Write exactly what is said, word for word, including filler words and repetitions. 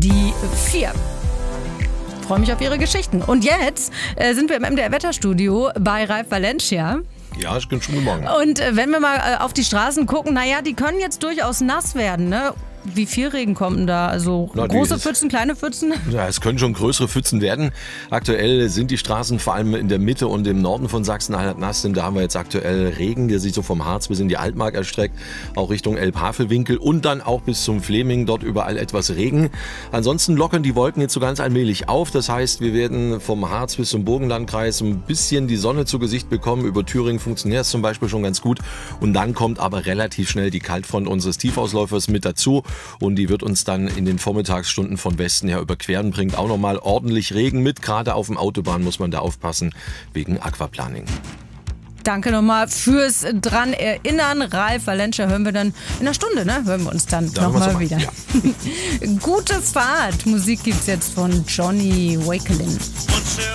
die vier. Ich freue mich auf Ihre Geschichten. Und jetzt äh, sind wir im M D R-Wetterstudio bei Ralf Valencia. Ja, ich bin schon morgen. Und äh, wenn wir mal äh, auf die Straßen gucken, naja, die können jetzt durchaus nass werden, ne? Wie viel Regen kommt denn da? Also Na, große ist, Pfützen, kleine Pfützen? Ja, es können schon größere Pfützen werden. Aktuell sind die Straßen vor allem in der Mitte und im Norden von Sachsen halt nass. Denn da haben wir jetzt aktuell Regen, der sich so vom Harz bis in die Altmark erstreckt, auch Richtung Elb-Havelwinkel und dann auch bis zum Fleming, dort überall etwas Regen. Ansonsten lockern die Wolken jetzt so ganz allmählich auf. Das heißt, wir werden vom Harz bis zum Burgenlandkreis ein bisschen die Sonne zu Gesicht bekommen. Über Thüringen funktioniert es zum Beispiel schon ganz gut. Und dann kommt aber relativ schnell die Kaltfront unseres Tiefausläufers mit dazu. Und die wird uns dann in den Vormittagsstunden von Westen her überqueren, bringt auch nochmal ordentlich Regen mit. Gerade auf dem Autobahn muss man da aufpassen, wegen Aquaplaning. Danke nochmal fürs dran erinnern. Ralf Valencia hören wir dann in einer Stunde, ne? Hören wir uns dann da nochmal wieder. Ja. Gute Fahrt. Musik gibt's jetzt von Johnny Wakelin.